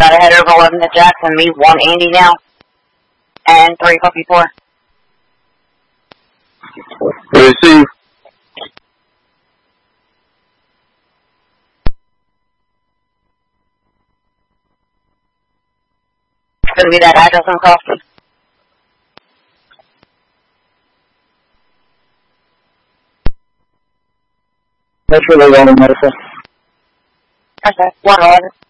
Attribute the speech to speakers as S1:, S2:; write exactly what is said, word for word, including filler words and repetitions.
S1: try to head over eleven to Jackson, me one Andy now, and three copy four.
S2: Receive.
S1: It's going to be that address on Crofton.
S2: That's really well, medical.
S1: Okay, one eleven.